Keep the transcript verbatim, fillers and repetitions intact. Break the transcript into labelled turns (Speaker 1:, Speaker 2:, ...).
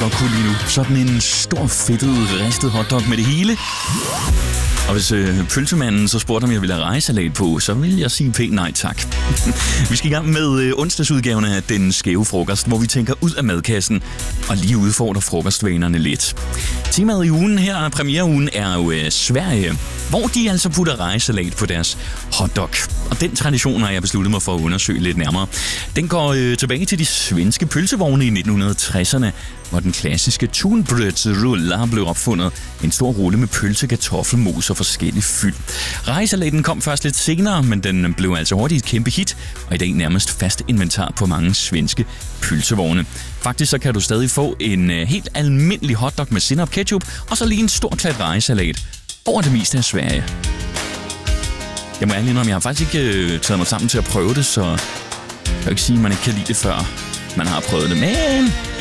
Speaker 1: godt kunne lide nu. Sådan en stor, fedtet, ristet hotdog med det hele. Og hvis øh, pølsemanden så spurgte, om jeg ville have rejsalat på, så vil jeg sige pænt nej tak. Vi skal i gang med øh, onsdagsudgaven af Den Skæve Frokost, hvor vi tænker ud af madkassen og lige udfordrer frokostvanerne lidt. Temaet i ugen her, premiereugen, er jo øh, Sverige, hvor de altså putter rejsalat på deres hotdog. Og den tradition har jeg besluttet mig for at undersøge lidt nærmere. Den går øh, tilbage til de svenske pølsevogne i nitten tresserne, hvor den klassiske tunbrödsrulle blev opfundet. En stor rulle med pølse, kartoffelmos og forskellige fyld. Rejsalaten kom først lidt senere, men den blev altså hurtigt et kæmpe hit, og i dag nærmest fast inventar på mange svenske pølsevogne. Faktisk så kan du stadig få en øh, helt almindelig hotdog med sennep ketchup, og så lige en stor klat rejsalat over det meste af Sverige. Jeg må ærlig indrømme, jeg har faktisk ikke øh, taget mig sammen til at prøve det, så jeg kan ikke sige, at man ikke kan lide det før man har prøvet det. Men